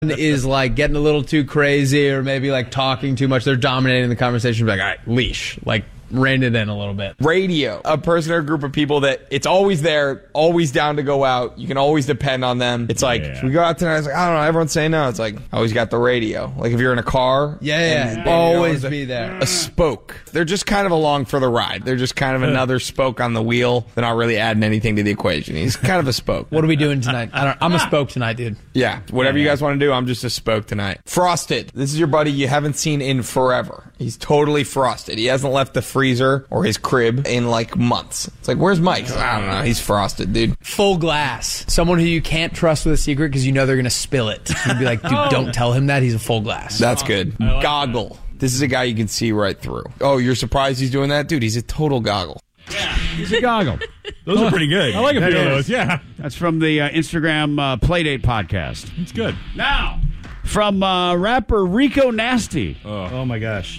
is like getting a little too crazy or maybe like talking too much, they're dominating the conversation. Be like, all right, leash, like rein it in a little bit. Radio, a person or a group of people that it's always there, always down to go out. You can always depend on them. It's like, should we go out tonight? It's like, I don't know. Everyone's saying no. It's like, always got the radio. Like if you're in a car. Yeah. Always be there. A spoke. They're just kind of along for the ride. They're just kind of another spoke on the wheel. They're not really adding anything to the equation. He's kind of a spoke. What are we doing tonight? I'm a spoke tonight, dude. Yeah. Whatever you guys want to do, I'm just a spoke tonight. Frosted. This is your buddy you haven't seen in forever. He's totally frosted. He hasn't left the freezer or his crib in like months. It's like, where's Mike? I don't know. He's frosted, dude. Full glass. Someone who you can't trust with a secret because you know they're going to spill it. You'd be like, dude, don't tell him that. He's a full glass. That's good. Like Goggle. That. This is a guy you can see right through. Oh, you're surprised he's doing that? Dude, he's a total goggle. Yeah, he's a goggle. Those are pretty good. I like a few of those, yeah. That's from the Instagram Playdate podcast. It's good. Now, from rapper Rico Nasty. Oh my gosh.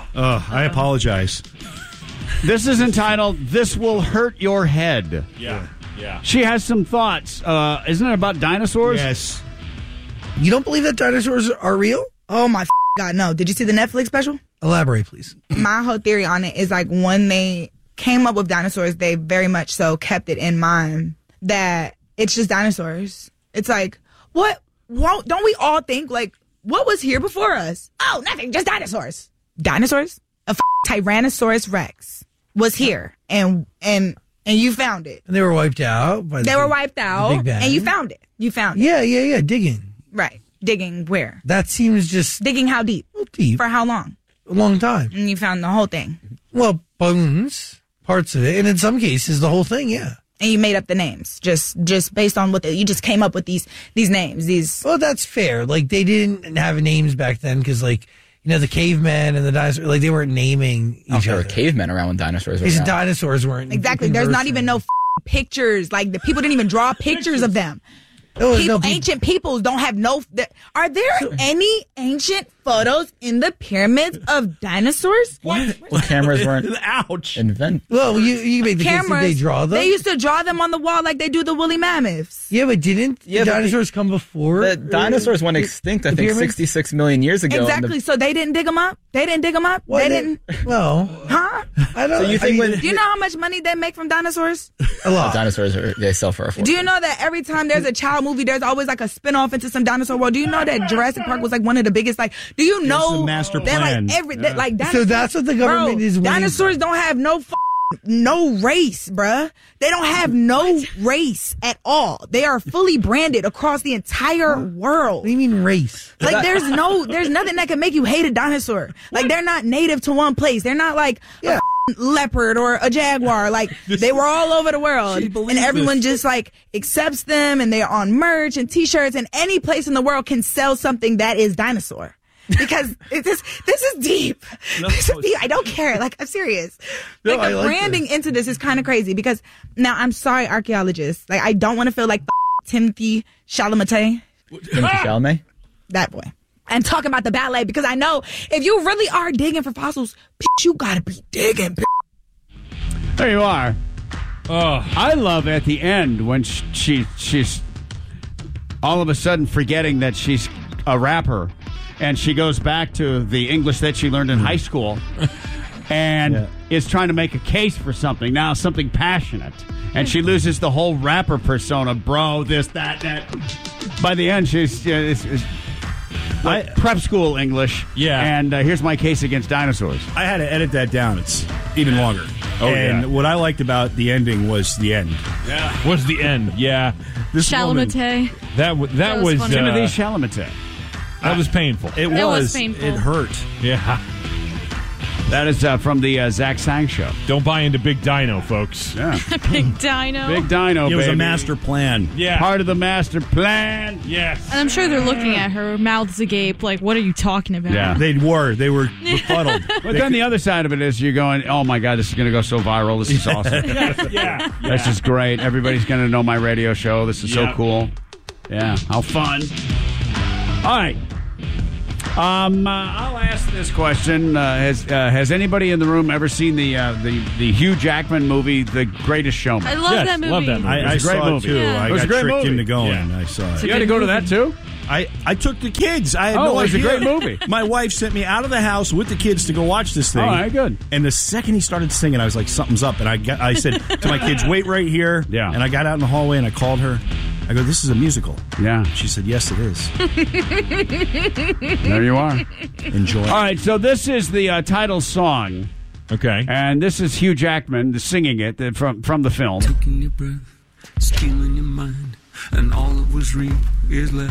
I apologize. This is entitled, This Will Hurt Your Head. Yeah. She has some thoughts. Isn't it about dinosaurs? Yes. You don't believe that dinosaurs are real? Oh my God, no. Did you see the Netflix special? Elaborate, please. My whole theory on it is like when they came up with dinosaurs, they very much so kept it in mind that it's just dinosaurs. It's like, what? Don't we all think like, what was here before us? Oh, nothing, just dinosaurs. Dinosaurs? A Tyrannosaurus Rex was here and you found it. And they were wiped out. They were wiped out Big Bang. and you found it. You found it. Yeah. Digging. Right. Digging where? That seems just... Digging how deep? Well, deep. For how long? A long time. And you found the whole thing? Well, bones, parts of it, and in some cases, the whole thing, yeah. And you made up the names just based on what you just came up with these names. Well, that's fair. Like, they didn't have names back then because, like, you know, the cavemen and the dinosaurs, like, they weren't naming each other. There were cavemen around when dinosaurs were These around. dinosaurs weren't. Exactly. There's not even no pictures. Like, the people didn't even draw pictures of them. Ancient peoples don't have no... Are there any ancient photos in the pyramids of dinosaurs? What? Well, cameras weren't invented. Well, you make the case that they draw them. They used to draw them on the wall like they do the woolly mammoths. Yeah, but didn't the dinosaurs come before? The dinosaurs went extinct, I think, 66 million years ago. Exactly. So they didn't dig them up? They didn't dig them up? Well, they didn't... Well... Huh? I don't... So you think do you know how much money they make from dinosaurs? A lot. Dinosaurs, they sell for a fortune. Do you know that every time there's a child movie, there's always like a spin-off into some dinosaur world? Do you know that Jurassic Park was like one of the biggest, like, do you know the master that plan. like dinosaurs, So that's what the government is winning. Dinosaurs don't have no race, bruh. They don't have no race at all. They are fully branded across the entire world. What do you mean race? Like there's nothing that can make you hate a dinosaur. Like they're not native to one place. They're not like a leopard or a jaguar. Like they were all over the world and everyone just like accepts them and they're on merch and t-shirts and any place in the world can sell something that is dinosaur. Because this is deep. This is deep. I don't care. Like, I'm serious. No, like, I like branding into this is kind of crazy because now I'm sorry, archaeologists. Like, I don't want to feel like Timothy Chalamet. Timothy Chalamet? That boy. And talk about the ballet because I know if you really are digging for fossils, you gotta be digging. There you are. I love at the end when she's all of a sudden forgetting that she's a rapper. And she goes back to the English that she learned in high school and is trying to make a case for something, now something passionate. And she loses the whole rapper persona, bro, this, that. By the end, she's like prep school English. Yeah. And here's my case against dinosaurs. I had to edit that down. It's even longer. What I liked about the ending was the end. Yeah. What's the end? Yeah. This Chalamet. That was Timothy Chalamet. That was painful. It was painful. It hurt. Yeah. That is from the Zach Sang Show. Don't buy into Big Dino, folks. Yeah. Big Dino. Big Dino, It was baby. a master plan. Yeah. Part of the master plan. Yes. And I'm sure they're looking at her, mouths agape, like, what are you talking about? Yeah. They were befuddled. But then the other side of it is you're going, oh my God, this is going to go so viral. This is awesome. Yeah. This is great. Everybody's going to know my radio show. This is so cool. Yeah. How fun. All right. I'll ask this question: Has anybody in the room ever seen the Hugh Jackman movie, The Greatest Showman? I love that movie. Love that movie. I It was a great saw movie. it too. Yeah. I It was got a great tricked movie. into going. Yeah. I saw it. You had to go to that too? I took the kids. I had no it was idea. a great movie. My wife sent me out of the house with the kids to go watch this thing. All right, good. And the second he started singing, I was like, something's up. And I said to my kids, wait right here. Yeah. And I got out in the hallway and I called her. I go, this is a musical. Yeah. She said, yes, it is. There you are. Enjoy. All right, so this is the title song. Okay. And this is Hugh Jackman singing it from the film. Taking your breath, stealing your mind, and all that was real is left